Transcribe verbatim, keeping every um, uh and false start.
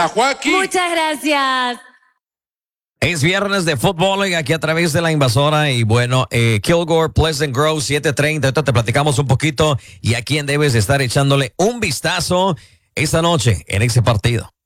la Joaquín. Muchas gracias. Es viernes de fútbol y aquí a través de la invasora y bueno, eh, Kilgore, Pleasant Grove, siete treinta. Ahorita te platicamos un poquito y a quién debes estar echándole un vistazo esta noche en ese partido.